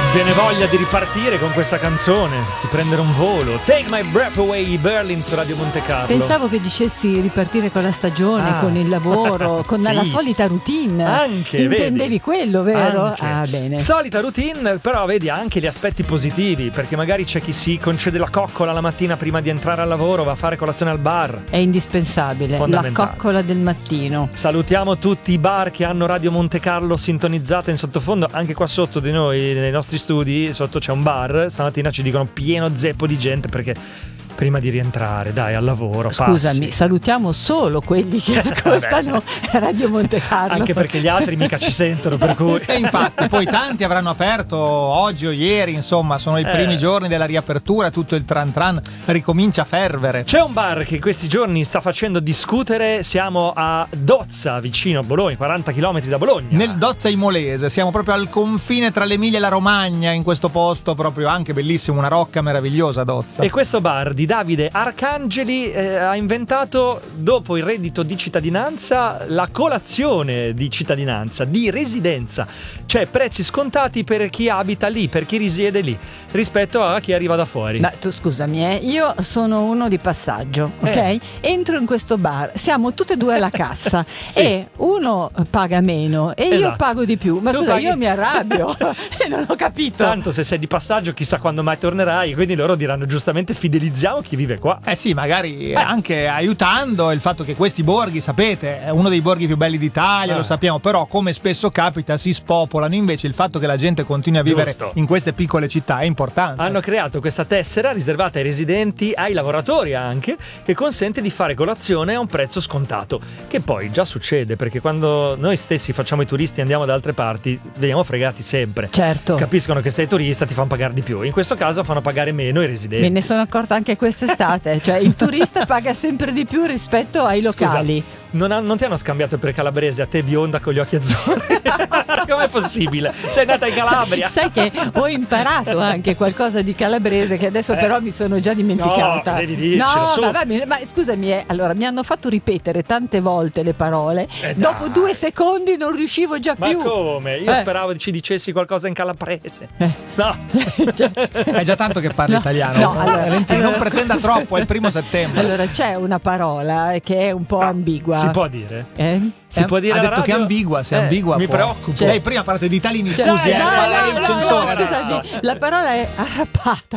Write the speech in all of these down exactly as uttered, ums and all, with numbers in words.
Viene voglia di ripartire con questa canzone, di prendere un volo. Take My Breath Away, Berlin su Radio Monte Carlo. Pensavo che dicessi ripartire con la stagione, ah. con il lavoro, con sì. la solita routine. Anche, intendevi vedi? quello, vero? Anche. Ah, bene. Solita routine, però vedi anche gli aspetti positivi, perché magari c'è chi si concede la coccola la mattina prima di entrare al lavoro, va a fare colazione al bar. È indispensabile, la coccola del mattino. Salutiamo tutti i bar che hanno Radio Monte Carlo sintonizzata in sottofondo, anche qua sotto di noi, nei nostri studi, sotto c'è un bar, stamattina ci dicono pieno zeppo di gente perché prima di rientrare, dai, al lavoro. Scusami, passi. salutiamo solo quelli che ascoltano Radio Monte Carlo. Anche perché gli altri mica ci sentono, per cui. E infatti, poi tanti avranno aperto oggi o ieri, insomma, sono i primi eh. giorni della riapertura, tutto il tran tran ricomincia a fervere. C'è un bar che in questi giorni sta facendo discutere, siamo a Dozza, vicino a Bologna, quaranta chilometri da Bologna. Nel Dozza Imolese, siamo proprio al confine tra l'Emilia e la Romagna, in questo posto proprio anche bellissimo, una rocca meravigliosa Dozza. E questo bar di Davide Arcangeli eh, ha inventato, dopo il reddito di cittadinanza, la colazione di cittadinanza, di residenza, cioè prezzi scontati per chi abita lì, per chi risiede lì, rispetto a chi arriva da fuori. Ma tu scusami, eh, io sono uno di passaggio, ok? Eh. Entro in questo bar, siamo tutte e due alla cassa sì. e uno paga meno e esatto. io pago di più. Ma tu scusa, paghi... io mi arrabbio e non ho capito. Tanto se sei di passaggio chissà quando mai tornerai, quindi loro diranno giustamente fidelizziamo chi vive qua. Eh sì, magari eh. anche aiutando il fatto che questi borghi, sapete, è uno dei borghi più belli d'Italia, ah. lo sappiamo, però come spesso capita si spopolano, invece il fatto che la gente continui a vivere Giusto. in queste piccole città è importante. Hanno creato questa tessera riservata ai residenti, ai lavoratori anche, che consente di fare colazione a un prezzo scontato, che poi già succede, perché quando noi stessi facciamo i turisti e andiamo da altre parti veniamo fregati sempre. Certo. Capiscono che sei turista, ti fanno pagare di più, in questo caso fanno pagare meno i residenti. Me ne sono accorta anche quest'estate, cioè il turista paga sempre di più rispetto ai locali. Scusa, non, ha, non ti hanno scambiato per calabrese, a te bionda con gli occhi azzurri? Com'è possibile? Sei andata in Calabria? Sai che ho imparato anche qualcosa di calabrese che adesso eh. però mi sono già dimenticata. No, devi dircelo, no, su. ma, va bene, ma scusami, eh, allora mi hanno fatto ripetere tante volte le parole, eh dopo dai. due secondi non riuscivo già ma più. Ma come? Io eh. speravo ci dicessi qualcosa in calabrese. Eh. No. Cioè, è già tanto che parli no, italiano. No, allora, Valentino, allora, non pretenda troppo, è il primo settembre. Allora c'è una parola che è un po' no, ambigua. Si può dire? Eh? Si può dire ha detto radio? che è ambigua, se è eh, ambigua mi può. preoccupo. Cioè, lei prima ha parlato di Italini, cioè, scusi, no, eh, no, fa lei no, il no, censore no, adesso. scusami, la parola è arrappata.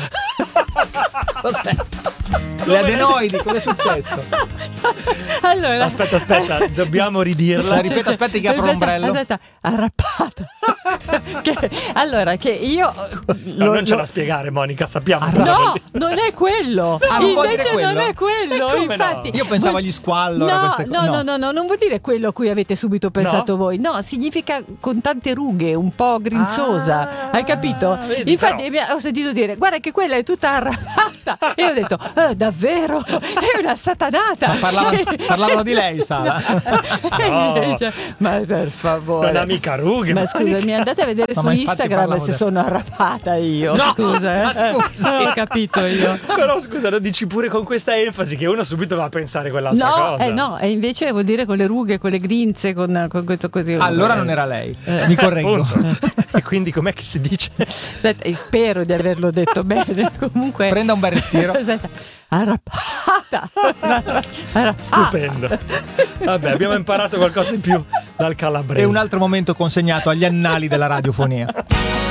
Cos'è? Le adenoidi, cosa è successo? Allora, aspetta, aspetta, dobbiamo ridirla. La ripeto, aspetti che apro l'ombrello. Aspetta, arrappata. che, allora, che io no, lo, non ce lo... la spiegare, Monica, sappiamo. No, non è quello. Ah, non vuol Invece dire quello? non è quello. Come Infatti, no? Io pensavo agli squallo. No, queste... no, no, no, no, non vuol dire quello a cui avete subito pensato no? voi. No, significa con tante rughe, un po' grinzosa. Ah, hai capito? Vedi, Infatti però... ho sentito dire, guarda che quella è tutta arrappata. E ho detto, eh, davvero? È una satanata. Ma parlavano, parlavano di lei, Sara. No. Cioè, ma per favore. Non ha mica rughe. Ma scusami, andate a vedere no, su Instagram se del... sono arrappata io. No, scusa, eh. ma scusi. Non ho capito io. Però scusa, lo dici pure con questa enfasi che uno subito va a pensare quell'altra no, cosa. Eh no, e invece vuol dire con le rughe, con le grinze, con, con questo così. Allora non era lei. Eh. Mi correggo. E quindi com'è che si dice? Aspetta, spero di averlo detto bene. Comunque. Prenda un bel respiro. Arrappata. Arrappata. Stupendo. Vabbè, abbiamo imparato qualcosa in più dal calabrese. E un altro momento consegnato agli annali della radiofonia.